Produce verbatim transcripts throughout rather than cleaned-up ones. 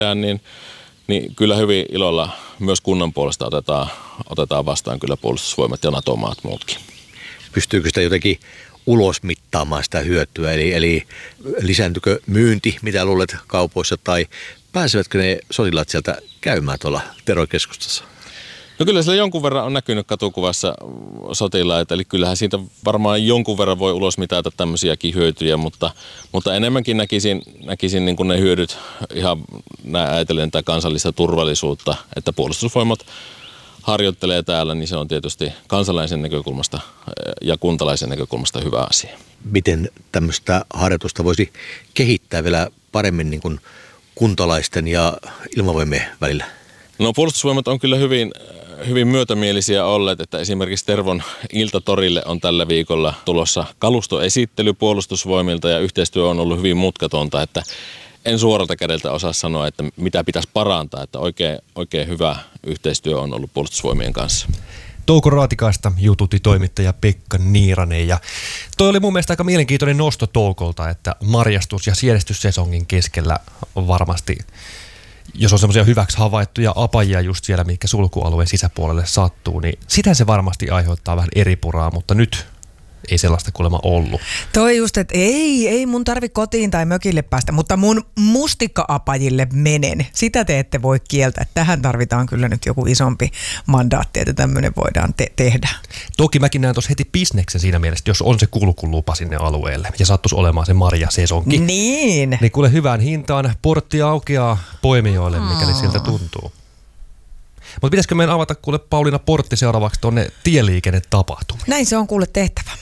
niin, niin kyllä hyvin ilolla myös kunnan puolesta otetaan, otetaan vastaan kyllä puolustusvoimat ja NATO-maat muutkin. Pystyykö sitä jotenkin ulos mittaamaan sitä hyötyä, eli, eli lisääntykö myynti, mitä luulet kaupoissa, tai pääsevätkö ne sotilaat sieltä käymään tuolla terrorikeskustassa? No kyllä siellä jonkun verran on näkynyt katukuvassa sotilaita, eli kyllähän siitä varmaan jonkun verran voi ulos mitata tämmöisiäkin hyötyjä, mutta, mutta enemmänkin näkisin, näkisin niin kuin ne hyödyt ihan ajatellen tätä kansallista turvallisuutta, että puolustusvoimat harjoittelee täällä, niin se on tietysti kansalaisen näkökulmasta ja kuntalaisen näkökulmasta hyvä asia. Miten tämmöistä harjoitusta voisi kehittää vielä paremmin niin kuin kuntalaisten ja ilmavoimien välillä? No puolustusvoimat on kyllä hyvin, hyvin myötämielisiä olleet, että esimerkiksi Tervon iltatorille on tällä viikolla tulossa kalustoesittely puolustusvoimilta ja yhteistyö on ollut hyvin mutkatonta, että en suoralta kädeltä osaa sanoa, että mitä pitäisi parantaa, että oikein, oikein hyvä yhteistyö on ollut puolustusvoimien kanssa. Touko Raatikaista jututti toimittaja Pekka Niiranen ja toi oli mun mielestä aika mielenkiintoinen nosto Toukolta, että marjastus- ja sienestyssesongin keskellä varmasti, jos on semmoisia hyväksi havaittuja apajia just siellä, mitkä sulkualueen sisäpuolelle sattuu, niin sitä se varmasti aiheuttaa vähän eripuraa, mutta nyt ei sellaista kuulemma ollut. Toi just, että ei, ei mun tarvi kotiin tai mökille päästä, mutta mun mustikka-apajille menen. Sitä te ette voi kieltää. Tähän tarvitaan kyllä nyt joku isompi mandaatti, että tämmöinen voidaan te- tehdä. Toki mäkin näen tuossa heti bisneksen siinä mielessä, jos on se kulkulupa sinne alueelle ja sattuisi olemaan se marjasesonki. Niin. Niin kuule hyvään hintaan portti aukeaa poimijoille, mikäli siltä tuntuu. Mutta pitäisikö meidän avata kuule Pauliina portti seuraavaksi tuonne tieliikennetapahtumiin? Näin se on kuule tehtävä.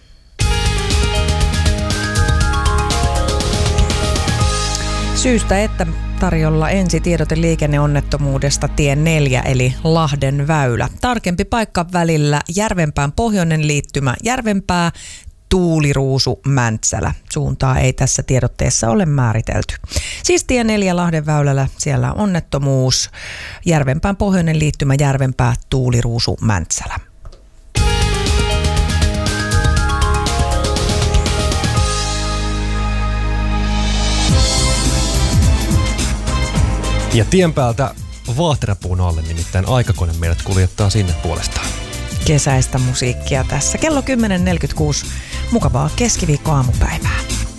Syystä, että tarjolla ensi tiedote liikenneonnettomuudesta tie neljä eli Lahden väylä. Tarkempi paikka välillä Järvenpään pohjoinen liittymä Järvenpää, Tuuliruusu, Mäntsälä. Suuntaa ei tässä tiedotteessa ole määritelty. Siis tie neljä Lahden väylällä, siellä on onnettomuus. Järvenpään pohjoinen liittymä Järvenpää, Tuuliruusu, Mäntsälä. Ja tien päältä Vaahterapuun alle nimittäin aikakone meidät kuljettaa sinne puolestaan. Kesäistä musiikkia tässä. Kello kymmenen neljäkymmentäkuusi. Mukavaa keskiviikkoaamupäivää.